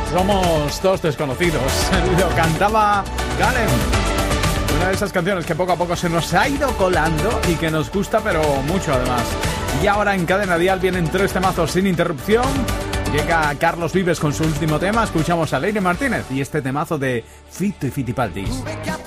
Somos dos desconocidos. Lo cantaba Galen. Una de esas canciones que poco a poco se nos ha ido colando y que nos gusta, pero mucho además. Y ahora en Cadena Dial vienen 3 temazos sin interrupción. Llega Carlos Vives con su último tema. Escuchamos a Leire Martínez y este temazo de Fito y Fitipaldis.